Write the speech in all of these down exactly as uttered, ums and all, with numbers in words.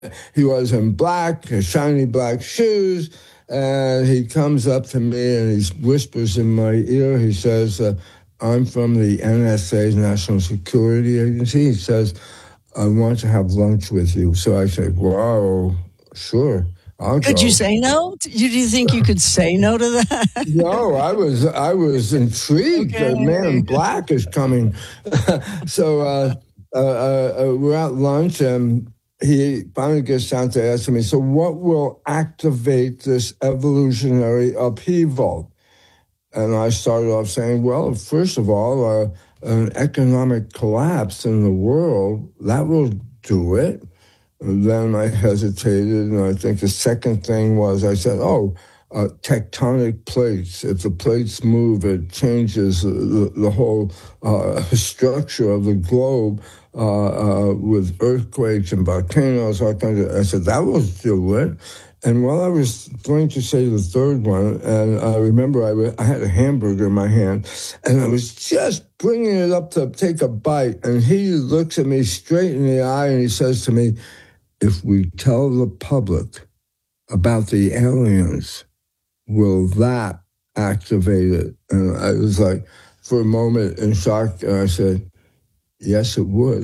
He was in black, shiny black shoes, and he comes up to me and he whispers in my ear. He says, uh, I'm from the N S A, National Security Agency. He says, I want to have lunch with you. So I said, wow, sure, I'll Could go. you say no? Do you think you could say no to that? No, I was I was intrigued. Okay. The man in black is coming. so uh, uh, uh, we're at lunch, and he finally gets down to asking me, so what will activate this evolutionary upheaval? And I started off saying, well, first of all, uh, an economic collapse in the world, that will do it. And then I hesitated, and I think the second thing was I said, oh, uh, tectonic plates. If the plates move, it changes the, the whole uh, structure of the globe uh, uh, with earthquakes and volcanoes. All kinds of, I said, that will do it. And while I was going to say the third one, and I remember I, w- I had a hamburger in my hand, and I was just bringing it up to take a bite, and he looks at me straight in the eye, and he says to me, if we tell the public about the aliens, will that activate it? And I was like, for a moment in shock, and I said, yes, it would.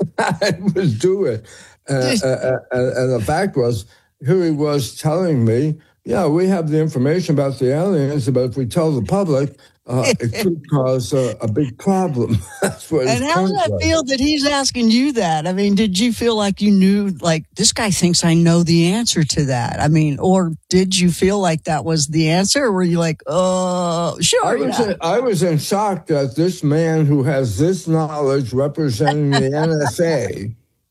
It would do it. Uh, uh, uh, and the fact was, here he was telling me, yeah, we have the information about the aliens, but if we tell the public, uh, it could cause uh, a big problem. That's what And how does that was. feel that he's asking you that? I mean, did you feel like you knew, like, this guy thinks I know the answer to that? I mean, or did you feel like that was the answer? Or were you like, oh, sure, I was, yeah. in, I was in shock that this man who has this knowledge representing the N S A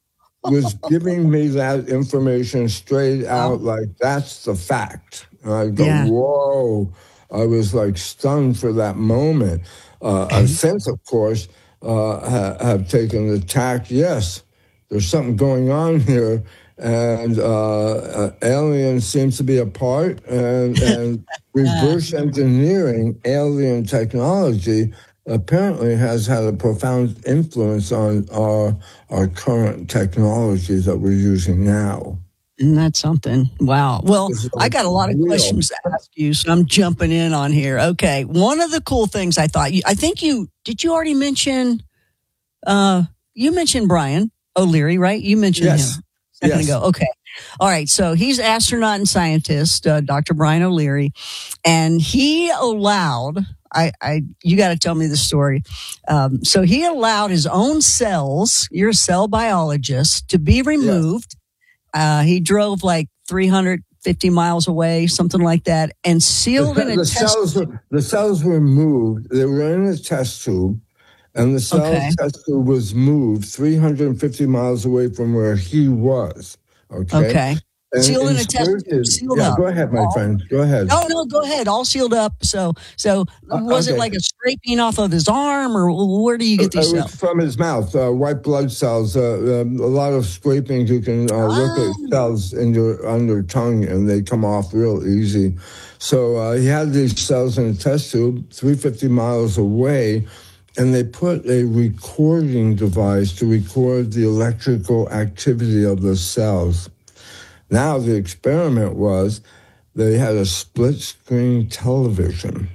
was giving me that information straight out, like that's the fact. And I go, Yeah. whoa. I was like stunned for that moment. Uh, I've since, of course, uh, ha- have taken the tack, yes, there's something going on here, and uh, uh, aliens seems to be a part, and, and reverse engineering alien technology apparently has had a profound influence on our our current technologies that we're using now. Isn't that something? Wow. Well, I got a lot of questions to ask you, so I'm jumping in on here. Okay. One of the cool things I thought you, I think you, did you already mention, uh, you mentioned Brian O'Leary, right? You mentioned yes. him a second yes. ago. Okay. All right. So he's astronaut and scientist, uh, Doctor Brian O'Leary, and he allowed, I, I, you got to tell me the story. Um, so he allowed his own cells, you're a cell biologist, to be removed. Yes. Uh, he drove like three hundred fifty miles away, something like that, and sealed the, in a the test cells tube. Were, the cells were moved. They were in a test tube, and the cell Okay. test tube was moved three hundred fifty miles away from where he was. Okay. Okay. And sealed in a test tube. Sealed yeah, up. go ahead, my all, friend. Go ahead. No, no, go ahead. All sealed up. So, so Uh, was okay. it like a scraping off of his arm, or where do you get these It cells? was from his mouth, uh, white blood cells. Uh, um, a lot of scraping, you can uh, look Oh. at cells in your on your tongue, and they come off real easy. So uh, he had these cells in a test tube, three hundred fifty miles away, and they put a recording device to record the electrical activity of the cells. Now the experiment was they had a split-screen television.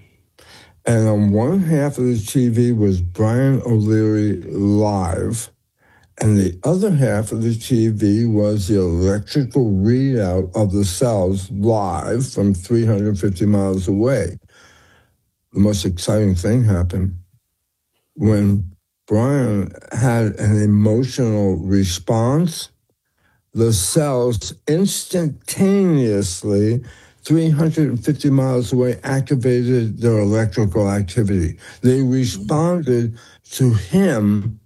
And on one half of the T V was Brian O'Leary live, and the other half of the T V was the electrical readout of the cells live from three hundred fifty miles away. The most exciting thing happened when Brian had an emotional response. The cells instantaneously three hundred fifty miles away activated their electrical activity. They responded to him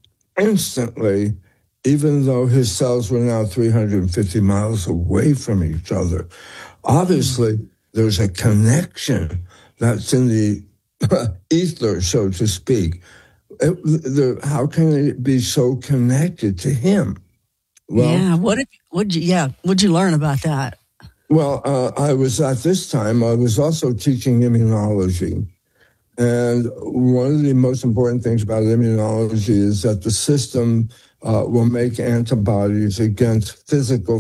instantly, even though his cells were now three hundred fifty miles away from each other. Obviously, there's a connection that's in the ether, so to speak. It, the, how can it be so connected to him? Well, yeah, what did would you yeah, what'd you learn about that? Well, uh, I was at this time, I was also teaching immunology. And one of the most important things about immunology is that the system uh, will make antibodies against physical